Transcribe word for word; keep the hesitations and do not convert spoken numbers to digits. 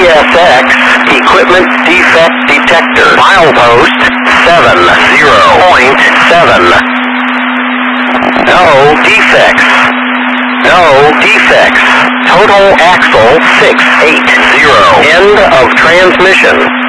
S X, equipment defect detector, milepost seven zero point seven. No defects. No defects. Total axle six eight zero. End of transmission.